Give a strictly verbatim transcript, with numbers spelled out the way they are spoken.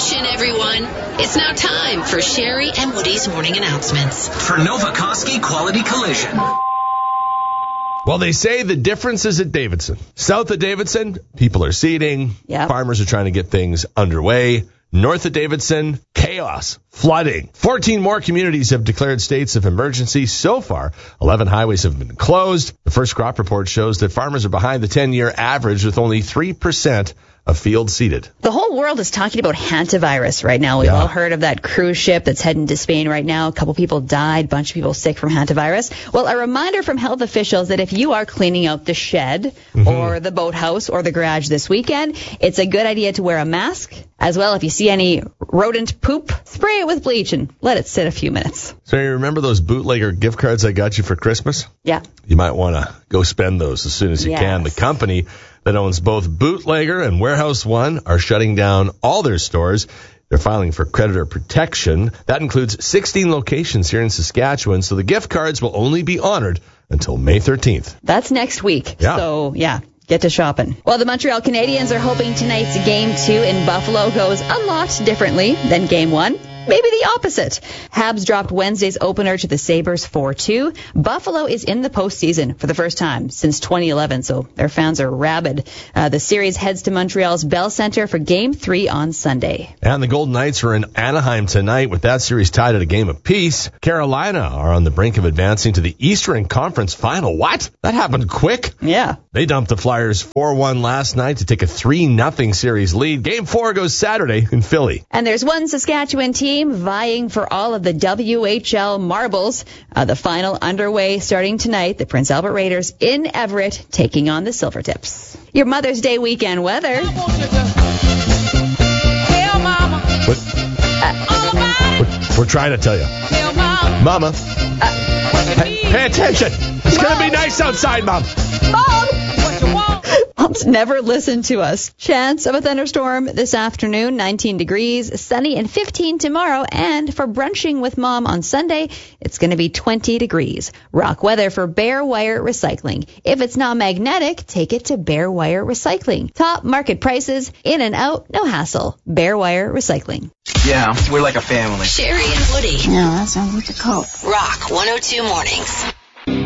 Attention, everyone. It's now time for Sherry and Woody's morning announcements. For Novokoski Quality Collision. Well, they say the difference is at Davidson. South of Davidson, people are seeding. Yep. Farmers are trying to get things underway. North of Davidson, chaos, flooding. fourteen more communities have declared states of emergency. So far, eleven highways have been closed. The first crop report shows that farmers are behind the ten-year average with only three percent of fields seeded. The whole world is talking about hantavirus right now. We've Yeah. all heard of that cruise ship that's heading to Spain right now. A couple people died, a bunch of people sick from hantavirus. Well, a reminder from health officials that if you are cleaning out the shed Mm-hmm. or the boathouse or the garage this weekend, it's a good idea to wear a mask. As well, if you see any rodent poop, spray it with bleach and let it sit a few minutes. So you remember those bootlegger gift cards I got you for Christmas? Yeah. You might want to go spend those as soon as you Yes. can. The company that owns both Bootlegger and Warehouse One are shutting down all their stores. They're filing for creditor protection. That includes sixteen locations here in Saskatchewan, so the gift cards will only be honored until May thirteenth. That's next week. Yeah. So, yeah. Get to shopping. Well, the Montreal Canadiens are hoping tonight's Game two in Buffalo goes a lot differently than Game one. Maybe the opposite. Habs dropped Wednesday's opener to the Sabres four two. Buffalo is in the postseason for the first time since twenty eleven, so their fans are rabid. Uh, the series heads to Montreal's Bell Centre for Game three on Sunday. And the Golden Knights are in Anaheim tonight with that series tied at a game apiece. Carolina are on the brink of advancing to the Eastern Conference Final. What? That happened quick. Yeah. They dumped the Flyers four one last night to take a three nothing series lead. Game four goes Saturday in Philly. And there's one Saskatchewan team vying for all of the W H L marbles. Uh, the final underway starting tonight. The Prince Albert Raiders in Everett taking on the Silvertips. Your Mother's Day weekend weather. Tell mama. What? All about it. We're, we're trying to tell you. Tell mama. Mama, What you hey, need. pay attention. It's going to be nice outside, Mom. Mom! What you want. Moms never listen to us. Chance of a thunderstorm this afternoon, nineteen degrees, sunny and fifteen tomorrow. And for brunching with Mom on Sunday, it's going to be twenty degrees. Rock weather for Bare Wire Recycling. If it's not magnetic, take it to Bare Wire Recycling. Top market prices, in and out, no hassle. Bare Wire Recycling. Yeah, we're like a family. Sherry and Woody. No, that sounds like a cult. Rock one oh two Mornings.